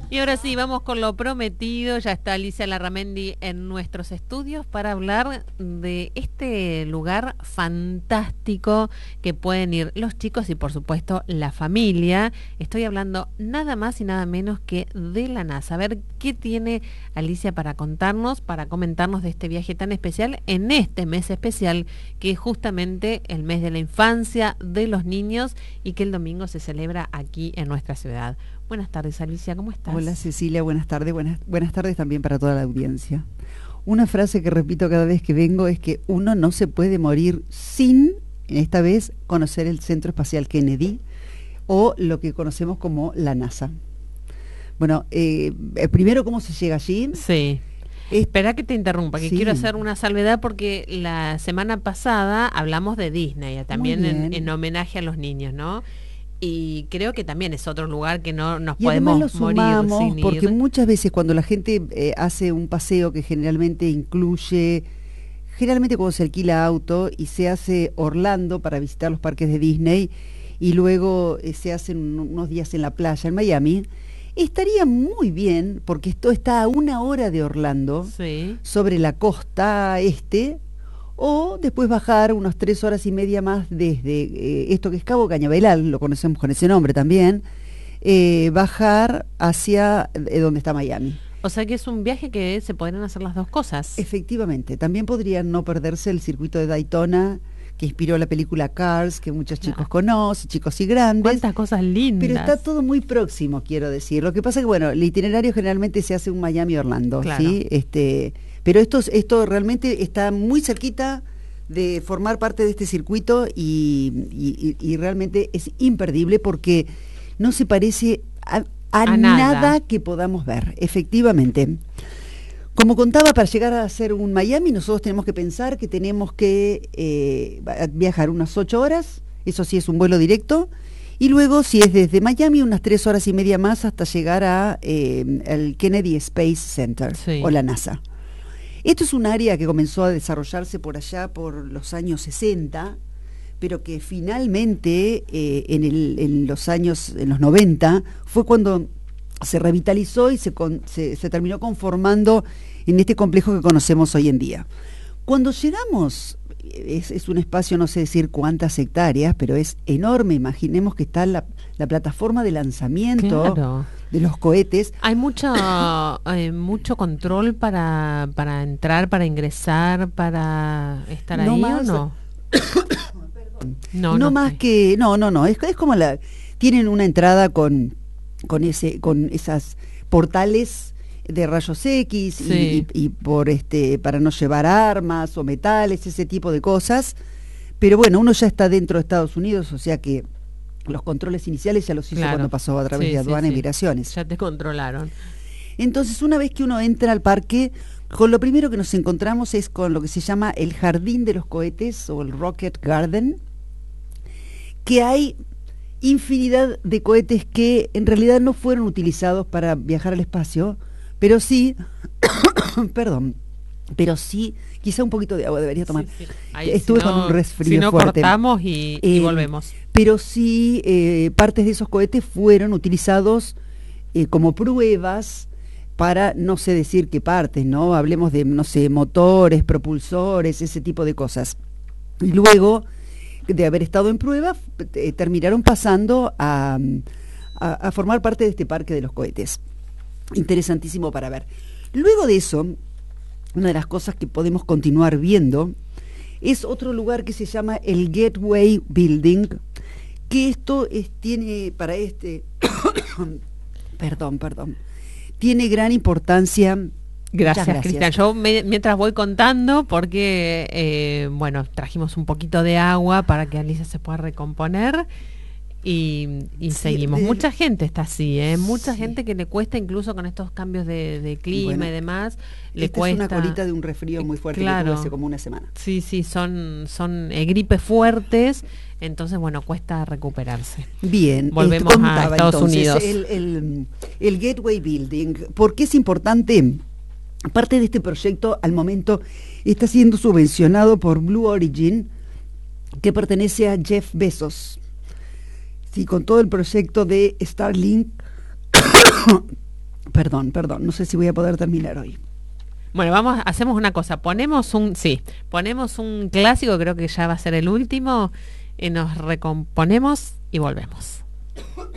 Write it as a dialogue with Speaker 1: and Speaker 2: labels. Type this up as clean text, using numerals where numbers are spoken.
Speaker 1: Y ahora sí, vamos con lo prometido. Ya está Alicia Larramendi en nuestros estudios para hablar de este lugar fantástico que pueden ir los chicos y por supuesto la familia. Estoy hablando nada más y nada menos que de la NASA. A ver qué tiene Alicia para contarnos, para comentarnos de este viaje tan especial en este mes especial que es justamente el mes de la infancia de los niños y que el domingo se celebra aquí en nuestra ciudad. Buenas tardes, Alicia, ¿cómo estás?
Speaker 2: Hola, Cecilia, buenas tardes. Buenas tardes también para toda la audiencia. Una frase que repito cada vez que vengo es que uno no se puede morir sin, esta vez, conocer el Centro Espacial Kennedy o lo que conocemos como la NASA. Bueno, primero, ¿cómo se llega allí?
Speaker 1: Sí. Espera que te interrumpa, que quiero hacer una salvedad porque la semana pasada hablamos de Disney, también en homenaje a los niños, ¿no? Y creo que también es otro lugar que no nos podemos morir sin ir.
Speaker 2: Porque muchas veces cuando la gente hace un paseo que generalmente cuando se alquila auto y se hace Orlando para visitar los parques de Disney y luego se hacen unos días en la playa en Miami, estaría muy bien, porque esto está a 1 hora de Orlando, sí, sobre la costa este, o después bajar unas 3 horas y media más desde esto que es Cabo Cañaveral, lo conocemos con ese nombre también, bajar hacia donde está Miami.
Speaker 1: O sea que es un viaje que se podrían hacer las dos cosas.
Speaker 2: Efectivamente, también podrían no perderse el circuito de Daytona, que inspiró la película Cars, que muchos chicos conocen, chicos y grandes.
Speaker 1: Cuántas cosas lindas.
Speaker 2: Pero está todo muy próximo, quiero decir. Lo que pasa es que, bueno, el itinerario generalmente se hace un Miami-Orlando, claro, ¿sí? Pero esto realmente está muy cerquita de formar parte de este circuito y realmente es imperdible porque no se parece a nada que podamos ver, efectivamente. Como contaba, para llegar a hacer un Miami, nosotros tenemos que pensar que tenemos que viajar unas 8 horas, eso sí es un vuelo directo, y luego, si es desde Miami, unas 3 horas y media más hasta llegar a el Kennedy Space Center, sí, o la NASA. Esto es un área que comenzó a desarrollarse por allá por los años 60, pero que finalmente en los 90 fue cuando se revitalizó y se terminó conformando en este complejo que conocemos hoy en día. Cuando llegamos, es un espacio, no sé decir cuántas hectáreas, pero es enorme. Imaginemos que está la plataforma de lanzamiento, claro, de los cohetes.
Speaker 1: Hay mucho control para entrar, para ingresar, para estar ahí, ¿o no?
Speaker 2: No más que... No. Es como tienen una entrada con esas portales de rayos X, sí, y para no llevar armas o metales, ese tipo de cosas. Pero bueno, uno ya está dentro de Estados Unidos, o sea que los controles iniciales ya los hizo, claro, cuando pasó a través de aduana y migraciones.
Speaker 1: Ya te controlaron.
Speaker 2: Entonces, una vez que uno entra al parque, con lo primero que nos encontramos es con lo que se llama el Jardín de los Cohetes o el Rocket Garden, que hay infinidad de cohetes que en realidad no fueron utilizados para viajar al espacio, pero sí, pero sí, quizá un poquito de agua debería tomar.
Speaker 1: Sí. Ahí,
Speaker 2: estuve con un resfrío fuerte.
Speaker 1: Cortamos y volvemos.
Speaker 2: Pero sí, partes de esos cohetes fueron utilizados como pruebas para, no sé decir qué partes, ¿no? Hablemos de, no sé, motores, propulsores, ese tipo de cosas. Y luego de haber estado en prueba, terminaron pasando a formar parte de este parque de los cohetes. Interesantísimo para ver. Luego de eso, una de las cosas que podemos continuar viendo es otro lugar que se llama el Gateway Building, que esto tiene para perdón, tiene gran importancia.
Speaker 1: Gracias, Cristian. Yo mientras voy contando, porque, trajimos un poquito de agua para que Alicia se pueda recomponer y sí, seguimos. Mucha gente está así, mucha gente que le cuesta, incluso con estos cambios de clima y demás, le cuesta.
Speaker 2: Es una colita de un resfrío muy fuerte, claro, que tuve hace como una semana.
Speaker 1: Sí, son gripes fuertes, entonces, cuesta recuperarse.
Speaker 2: Bien,
Speaker 1: volvemos a Estados Unidos.
Speaker 2: El Gateway Building, ¿por qué es importante? Parte de este proyecto, al momento, está siendo subvencionado por Blue Origin, que pertenece a Jeff Bezos. Sí, con todo el proyecto de Starlink Perdón, no sé si voy a poder terminar hoy.
Speaker 1: Bueno, hacemos una cosa, ponemos un clásico, creo que ya va a ser el último, nos recomponemos y volvemos.